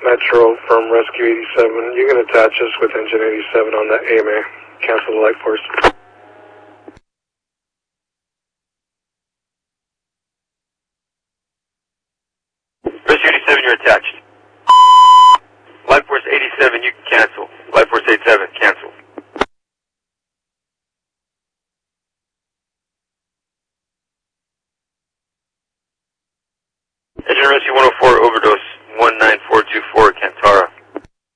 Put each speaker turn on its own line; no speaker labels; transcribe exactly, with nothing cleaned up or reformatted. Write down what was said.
Metro from Rescue eighty-seven. You can attach us with engine eighty-seven on that A M A. Cancel the light force.
Rescue eighty-seven, you're attached. Light force eighty-seven, you can cancel. Light force eighty-seven, cancel. Engine Rescue one